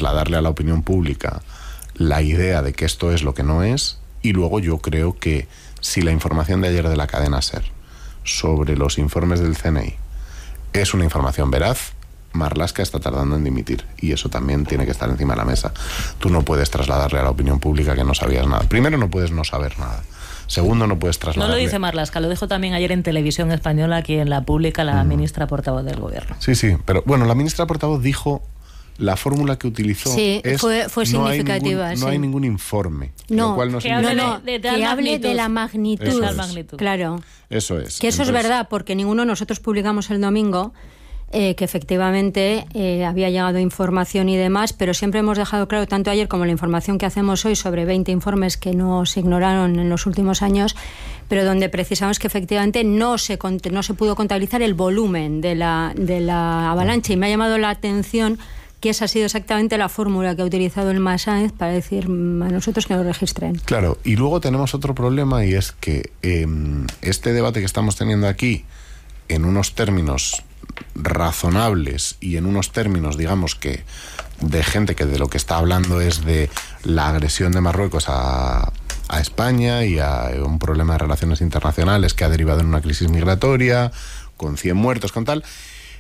trasladarle a la opinión pública la idea de que esto es lo que no es. Y luego yo creo que si la información de ayer de la cadena SER sobre los informes del CNI es una información veraz, Marlaska está tardando en dimitir, y eso también tiene que estar encima de la mesa. Tú no puedes trasladarle a la opinión pública que no sabías nada. Primero, no puedes no saber nada. Segundo, no puedes trasladarle... No lo dice Marlaska, lo dijo también ayer en Televisión Española, aquí en La Pública, la ministra portavoz del Gobierno. Sí, pero bueno, la ministra portavoz dijo... La fórmula que utilizó fue significativa. No hay ningún informe. No, lo cual no que hable de la magnitud. Claro. Eso es. Que eso es verdad, porque nosotros publicamos el domingo que efectivamente había llegado información y demás, pero siempre hemos dejado claro, tanto ayer como la información que hacemos hoy sobre 20 informes que nos ignoraron en los últimos años, pero donde precisamos que efectivamente no se pudo contabilizar el volumen de la avalancha, y me ha llamado la atención que esa ha sido exactamente la fórmula que ha utilizado el Masáenz para decir a nosotros que lo registren. Claro, y luego tenemos otro problema, y es que este debate que estamos teniendo aquí, en unos términos razonables y en unos términos, digamos, que de gente que de lo que está hablando es de la agresión de Marruecos a España y a un problema de relaciones internacionales que ha derivado en una crisis migratoria, con 100 muertos, con tal...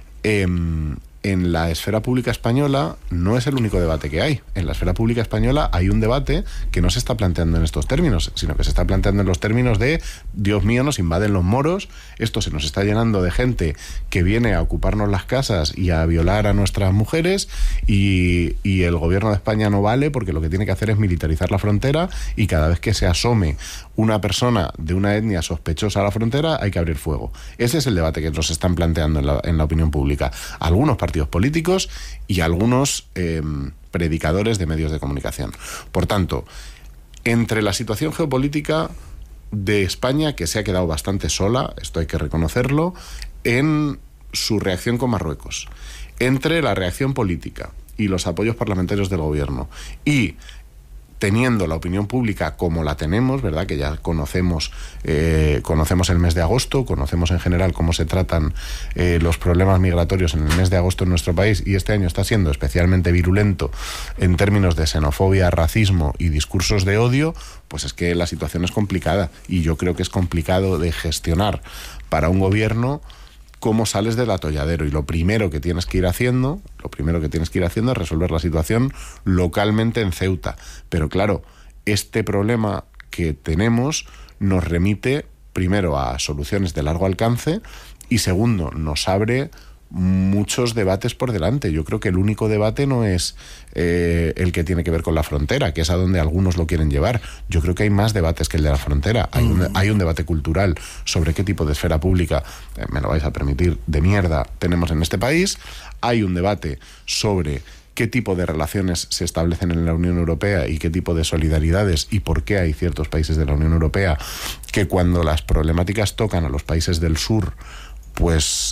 En la esfera pública española no es el único debate que hay. En la esfera pública española hay un debate que no se está planteando en estos términos, sino que se está planteando en los términos de, Dios mío, nos invaden los moros, esto se nos está llenando de gente que viene a ocuparnos las casas y a violar a nuestras mujeres, y el gobierno de España no vale porque lo que tiene que hacer es militarizar la frontera, y cada vez que se asome una persona de una etnia sospechosa a la frontera hay que abrir fuego. Ese es el debate que nos están planteando en la opinión pública algunos partidos políticos y algunos predicadores de medios de comunicación. Por tanto, entre la situación geopolítica de España, que se ha quedado bastante sola, esto hay que reconocerlo, en su reacción con Marruecos, entre la reacción política y los apoyos parlamentarios del gobierno, y teniendo la opinión pública como la tenemos, ¿verdad? Que ya conocemos el mes de agosto, conocemos en general cómo se tratan los problemas migratorios en el mes de agosto en nuestro país, y este año está siendo especialmente virulento en términos de xenofobia, racismo y discursos de odio, pues es que la situación es complicada, y yo creo que es complicado de gestionar para un gobierno cómo sales del atolladero. Y lo primero que tienes que ir haciendo es resolver la situación localmente en Ceuta. Pero claro, este problema que tenemos nos remite primero a soluciones de largo alcance, y segundo, nos abre muchos debates por delante. Yo creo que el único debate no es el que tiene que ver con la frontera, que es a donde algunos lo quieren llevar. Yo creo que hay más debates que el de la frontera. Hay un debate cultural sobre qué tipo de esfera pública, me lo vais a permitir, de mierda tenemos en este país. Hay un debate sobre qué tipo de relaciones se establecen en la Unión Europea y qué tipo de solidaridades, y por qué hay ciertos países de la Unión Europea que cuando las problemáticas tocan a los países del sur, pues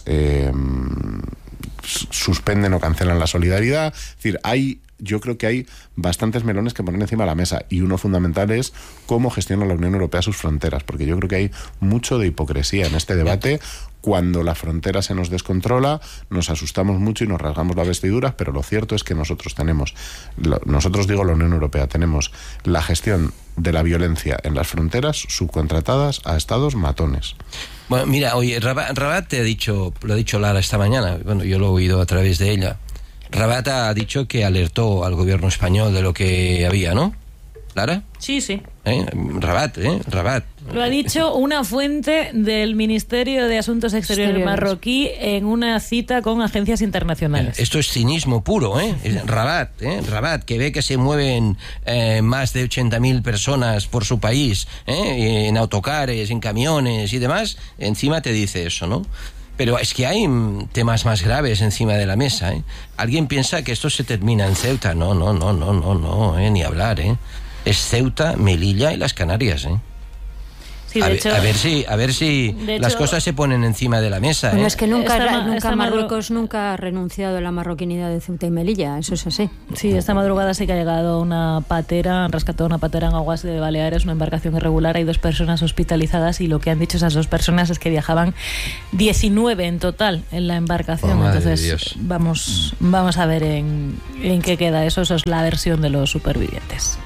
suspenden o cancelan la solidaridad. Es decir, yo creo que hay bastantes melones que poner encima de la mesa, y uno fundamental es cómo gestiona la Unión Europea sus fronteras, porque yo creo que hay mucho de hipocresía en este debate. Cuando la frontera se nos descontrola, nos asustamos mucho y nos rasgamos las vestiduras, pero lo cierto es que nosotros digo la Unión Europea, tenemos la gestión de la violencia en las fronteras subcontratadas a estados matones. Bueno, mira, oye, Rabat lo ha dicho Lara esta mañana, bueno, yo lo he oído a través de ella. Rabat ha dicho que alertó al gobierno español de lo que había, ¿no? ¿Lara? Sí. Rabat. Lo ha dicho una fuente del Ministerio de Asuntos Exteriores marroquí en una cita con agencias internacionales. Esto es cinismo puro, ¿eh? Rabat, que ve que se mueven más de 80.000 personas por su país, en autocares, en camiones y demás, encima te dice eso, ¿no? Pero es que hay temas más graves encima de la mesa, ¿eh? Alguien piensa que esto se termina en Ceuta. No, ni hablar, ¿eh? Es Ceuta, Melilla y las Canarias, ¿eh? Sí, de hecho, a ver si las cosas se ponen encima de la mesa. Bueno, es que nunca esta Marruecos nunca ha renunciado a la marroquinidad de Ceuta y Melilla, eso es así. Sí, esta madrugada sí que ha llegado una patera, han rescatado una patera en aguas de Baleares, una embarcación irregular, hay 2 personas hospitalizadas y lo que han dicho esas 2 personas es que viajaban 19 en total en la embarcación. Entonces vamos a ver en qué queda eso. Eso es la versión de los supervivientes.